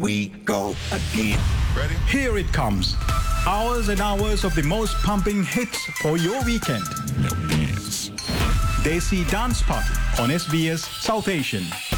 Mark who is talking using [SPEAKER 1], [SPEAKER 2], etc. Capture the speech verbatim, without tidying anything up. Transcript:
[SPEAKER 1] we go again.
[SPEAKER 2] Ready?
[SPEAKER 3] Here it comes. Hours and hours of the most pumping hits for your weekend. Desi Dance Party on S B S South Asian.